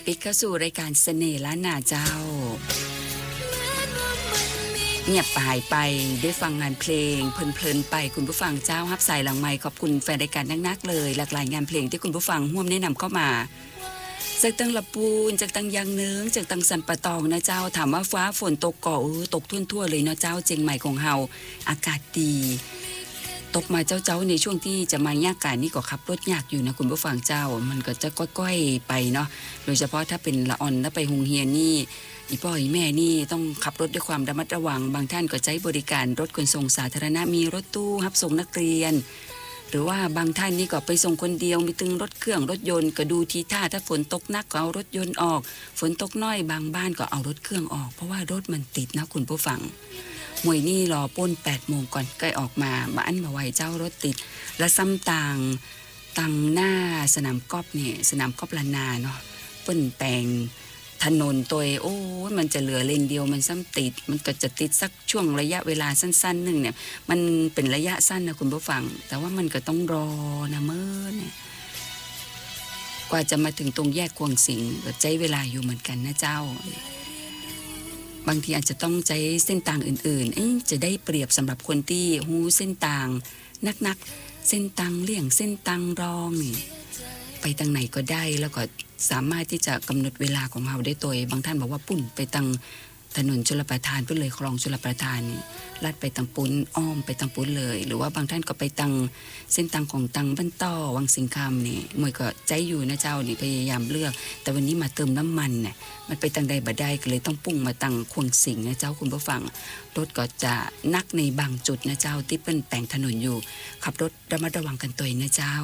ปิดเข้าสู่รายการเสน่ห์ล้านนาเจ้าเงียบหายไปได้ฟังงานเพลงเพลินๆไปคุณผู้ฟังเจ้าฮับสายหลังไมค์ขอบคุณแฟนรายการนักๆเลยหลากหลายงานเพลงที่คุณผู้ฟังร่วมแนะนำเข้ามาจากตังละปูนจากตังยางเนื้อจากตังสันปะตองนะเจ้าถามว่าฟ้าฝนตกก่อตกทั่วๆเลยเนาะเจ้าเจียงใหม่ของเฮาอากาศดีตกมาเจ้าในช่วงที่จะมายากการนี่ก็ขับรถยากอยู่นะคุณผู้ฟังเจ้ามันก็จะก้อยๆไปเนาะโดยเฉพาะถ้าเป็นละอ่อนแล้วไปหุงเฮียนนี่อีพ่ออีแม่นี่ต้องขับรถด้วยความระมัดระวังบางท่านก็ใช้บริการรถขนส่งสาธารณะมีรถตู้รับส่งนักเรียนหรือว่าบางท่านนี่ก็ไปส่งคนเดียวมีตึงรถเครื่องรถยนต์ก็ดูทีท่าถ้าฝนตกหนักก็เอารถยนต์ออกฝนตกน้อยบางบ้านก็เอารถเครื่องออกเพราะว่ารถมันติดนะคุณผู้ฟังมวยนี่รอป้น 8 โมงก่อนใกล้ออกมาอันมาไว้เจ้ารถติดและซ้ำต่างหน้าสนามกอล์ฟเนี่ยสนามกอล์ฟลานนาเนาะเปิ้นแปลงถนนตัวโอ้มันจะเหลือเลนเดียวมันซ้ำติดมันก็จะติดสักช่วงระยะเวลาสั้นๆนึงเนี่ยมันเป็นระยะสั้นนะคุณผู้ฟังแต่ว่ามันก็ต้องรอนะเมื่อเนี่ยกว่าจะมาถึงตรงแยกควงสิงก็ใช้เวลาอยู่เหมือนกันนะเจ้าบางทีอาจจะต้องใช้เส้นทางอื่นๆจะได้เปรียบสำหรับคนที่หูเส้นทางนักๆเส้นทางเลี่ยงเส้นทางรองนี่ไปทางไหนก็ได้แล้วก็สามารถที่จะกำหนดเวลาของเราได้ตัวบางท่านบอกว่าปุ่นไปทางถนนชลประทานไปเลยคลองชลประทานนี่ลัดไปทางปุ้นอ้อมไปทางปุ้นเลยหรือว่าบางท่านก็ไปทางเส้นทางของทางบ้านต้อวังสิงคำนี่มวยก็ใจอยู่นะเจ้านี่พยายามเลือกแต่วันนี้มาเติมน้ำมันเนี่ยมันไปทางใดบ่ได้ก็เลยต้องพุ่งมาทางควงสิงนะเจ้าคุณผู้ฟังรถก็จะนักในบางจุดนะเจ้าที่เปิ้นแปลงถนนอยู่ขับรถระมัดระวังกันตัวนะเจ้า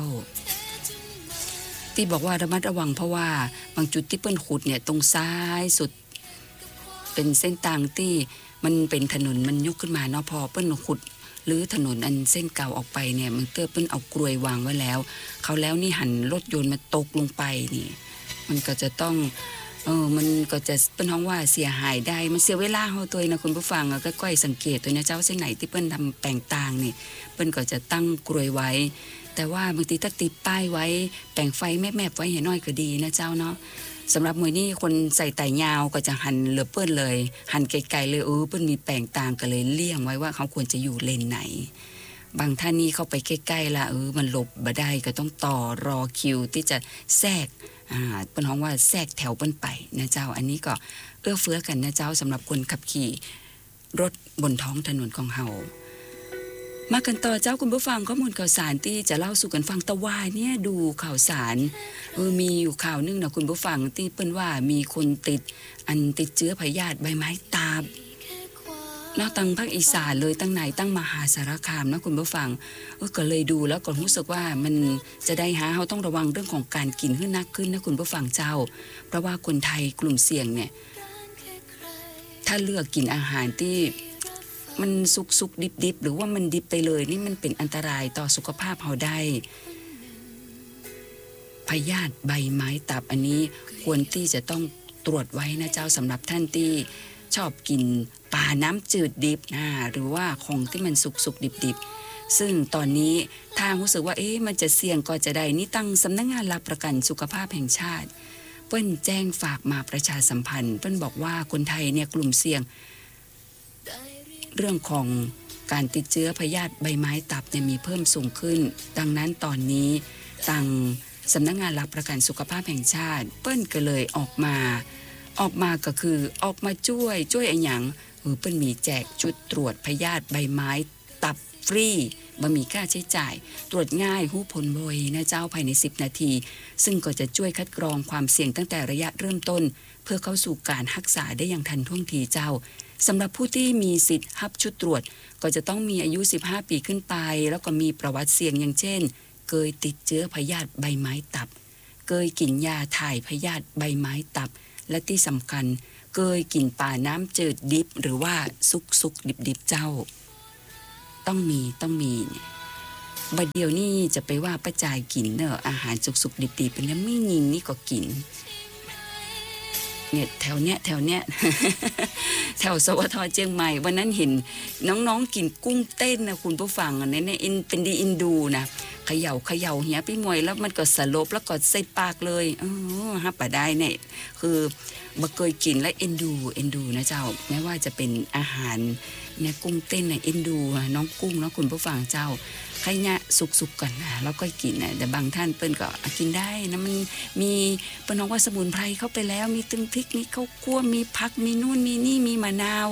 ที่บอกว่าระมัดระวังเพราะว่าบางจุดที่เปิ้นขุดเนี่ยตรงซ้ายสุดเป็นเส้นทางที่มันเป็นถนนมันยกขึ้นมาเนาะพอเปิ้นขุดหรือถนนอันเส้นเก่าออกไปเนี่ยมันเปิ้นเอากลวยวางไว้แล้วเขาแล้วนี่หันรถยนต์มาตกลงไปนี่มันก็จะต้องมันก็จะเป็นห้องว่าเสียหายได้มันเสียเวลาเฮาตัวนะคุณผู้ฟังก็ค่อยสังเกตตัวนะเจ้าเส้นไหนที่เปิ้นทำแปลงต่างนี่เปิ้นก็จะตั้งกลวยไว้แต่ว่าบางทีถ้าติดป้ายไว้แปลงไฟแมบๆไว้ให้น้อยก็ดีนะเจ้าเนาะสำหรับมวยนี่คนใส่ไต่ยาวก็จะหันเหลือเปิ้นเลยหันไกลๆเลยเปิ้นมีแปลงต่างก็เลยเลี่ยงไว้ว่าเขาควรจะอยู่เลนไหนบางท่านนี่เข้าไปใกล้ๆละมันหลบบ่ได้ก็ต้องต่อรอคิวที่จะแทรกเปิ้นฮ้องว่าแทรกแถวเปิ้นไปนะเจ้าอันนี้ก็เอื้อเฟื้อกันนะเจ้าสำหรับคนขับขี่รถบนท้องถนนของเฮามากันต่อเจ้าคุณผู้ฟังข้อมูลข่าวสารที่จะเล่าสู่กันฟังตะวายเนี่ยดูข่าวสารมีอยู่ข่าวนึงนะคุณผู้ฟังที่เปิ้นว่ามีคนติดเชื้อพยาธิใบไม้ตาบนอกตั้งภาคอีสานเลยตั้งไหนตั้งมหาสารคามนะคุณผู้ฟังก็เลยดูแล้วก็รู้สึกว่ามันจะได้หาเราต้องระวังเรื่องของการกินให้นักขึ้นนะคุณผู้ฟังเจ้าเพราะว่าคนไทยกลุ่มเสี่ยงเนี่ยถ้าเลือกกินอาหารที่มันสุกดิบหรือว่ามันดิบไปเลยนี่มันเป็นอันตรายต่อสุขภาพเราได้พยาธิใบไม้ตับอันนี้ควรที่จะต้องตรวจไว้นะเจ้าสำหรับท่านที่ชอบกินปลาน้ำจืดดิบหรือว่าของที่มันสุกดิบซึ่งตอนนี้ถ้ารู้สึกว่ามันจะเสี่ยงก็จะได้นี่ตั้งสำนักงานหลักประกันสุขภาพแห่งชาติเปิ้นแจ้งฝากมาประชาสัมพันธ์เปิ้นบอกว่าคนไทยเนี่ยกลุ่มเสี่ยงเรื่องของการติดเชื้อพยาธิใบไม้ตับเนี่ยมีเพิ่มสูงขึ้นดังนั้นตอนนี้ทางสำนักงานหลักประกันสุขภาพแห่งชาติเปิ้นก็เลยออกมาก็คือออกมาช่วยไอ้หยังเปิ้นมีแจกชุดตรวจพยาธิใบไม้ตับฟรีบ่มีค่าใช้จ่ายตรวจง่ายรู้ผลไวนะเจ้าภายใน10นาทีซึ่งก็จะช่วยคัดกรองความเสี่ยงตั้งแต่ระยะเริ่มต้นเพื่อเข้าสู่การรักษาได้อย่างทันท่วงทีเจ้าสำหรับผู้ที่มีสิทธิ์รับชุดตรวจก็จะต้องมีอายุ15ปีขึ้นไปแล้วก็มีประวัติเสี่ยงอย่างเช่นเคยติดเชื้อพยาธิใบไม้ตับเคยกินยาถ่ายพยาธิใบไม้ตับและที่สำคัญเคยกินปลาน้ำจืดดิบหรือว่าสุกดิบเจ้าต้องมีบัดเดียวนี่จะไปว่าประจายกินอาหารสุกดิบๆเป็นแล้วไม่ยิงนี่ก็กินเนี่ยแถวเนี้ย แถวสวทเชียงใหม่วันนั้นเห็นน้องๆกินกุ้งเต้นนะคุณผู้ฟังในอินเป็นดีอินดูนะเขย่าเหียไปมวยแล้วมันก็สลบแล้วก็ใส่ปากเลยฮับปะได้เนี่ยคือบ่เคยกินและเอ็นดูนะเจ้าแม้ว่าจะเป็นอาหารเนี่ยกุ้งเต้นเนี่ยเอ็นดูน้องกุ้งเนาะคุณผู้ฟังเจ้าใครเนี่ยสุกๆก่อนนะแล้วก็กินนะแต่บางท่านเปิ้นก็กินได้นะมันมีเปิ้นน้องว่าสมุนไพรเข้าไปแล้วมีตึงพริกมีข้าวคั่วมีผักมีนู่นมีนี่มีมะนาว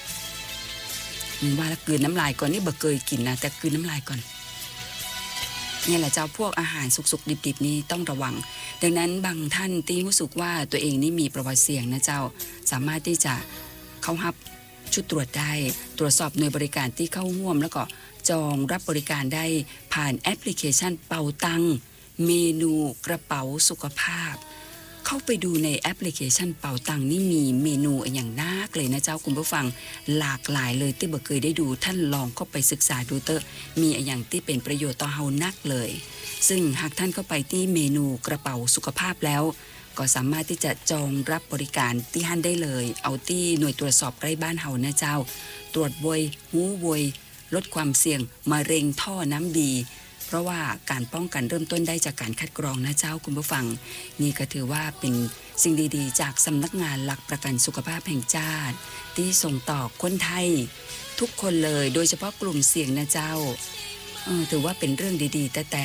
ว่าแล้วกลืนน้ำลายก่อนนี่บ่เคยกินนะแต่กลืนน้ำลายก่อนนี่แหละเจ้าพวกอาหารสุกๆดิบๆนี่ต้องระวังดังนั้นบางท่านที่รู้สึกว่าตัวเองนี่มีประวัติเสี่ยงนะเจ้าสามารถที่จะเข้ารับชุดตรวจได้ตรวจสอบหน่วยบริการที่เข้าร่วมแล้วก็จองรับบริการได้ผ่านแอปพลิเคชันเป๋าตังเมนูกระเป๋าสุขภาพเข้าไปดูในแอปพลิเคชันเป๋าตังนี่มีเมนูอย่างนักเลยนะเจ้าคุณผู้ฟังหลากหลายเลยที่บ่เคยได้ดูท่านลองเข้าไปศึกษาดูเตอะมีอย่างที่เป็นประโยชน์ต่อเฮานักเลยซึ่งหากท่านเข้าไปที่เมนูกระเป๋าสุขภาพแล้วก็สามารถที่จะจองรับบริการที่ท่านได้เลยเอาที่หน่วยตรวจสอบใกล้บ้านเฮานะเจ้าตรวจบวยหูบวยลดความเสี่ยงมะเร็งท่อน้ำดีเพราะว่าการป้องกันเริ่มต้นได้จากการคัดกรองนะเจ้าคุณผู้ฟังนี่ก็ถือว่าเป็นสิ่งดีๆจากสำนักงานหลักประกันสุขภาพแห่งชาติที่ส่งต่อคนไทยทุกคนเลยโดยเฉพาะกลุ่มเสี่ยงนะเจ้าถือว่าเป็นเรื่องดีๆแต่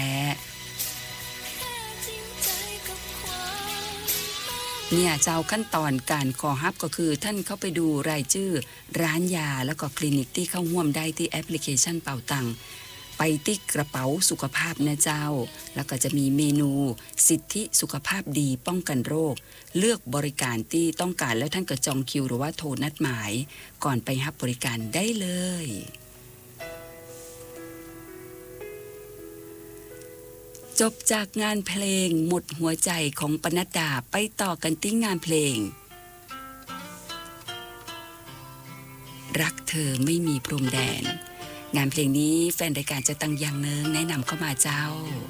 เนี่ยเจ้าขั้นตอนการขอรับก็คือท่านเข้าไปดูรายชื่อร้านยาแล้วก็คลินิกที่เข้าร่วมได้ที่แอปพลิเคชันเป๋าตังไปที่กระเป๋าสุขภาพนะเจ้าแล้วก็จะมีเมนูสิทธิสุขภาพดีป้องกันโรคเลือกบริการที่ต้องการแล้วท่านก็จองคิวหรือว่าโทรนัดหมายก่อนไปรับบริการได้เลยจบจากงานเพลงหมดหัวใจของปนัดดาไปต่อกันที่งานเพลงรักเธอไม่มีพรมแดนงานเพลงนี้แฟนรายการจะตั้งยังเนิงแนะนำเข้ามาเจ้า